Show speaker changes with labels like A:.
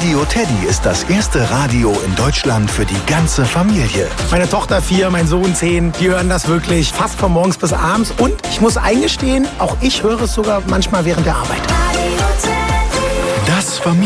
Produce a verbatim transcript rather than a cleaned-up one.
A: Radio Teddy ist das erste Radio in Deutschland für die ganze Familie.
B: Meine Tochter vier, mein Sohn zehn, die hören das wirklich fast von morgens bis abends. Und ich muss eingestehen, auch ich höre es sogar manchmal während der Arbeit.
A: Das Familie